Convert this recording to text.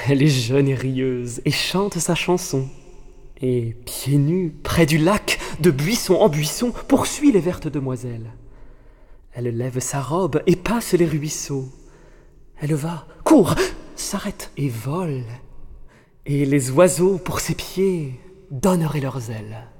Elle est jeune et rieuse, et chante sa chanson. Et, pieds nus, près du lac, de buisson en buisson, poursuit les vertes demoiselles. Elle lève sa robe et passe les ruisseaux. Elle va, court, s'arrête et vole. Et les oiseaux, pour ses pieds, donneraient leurs ailes.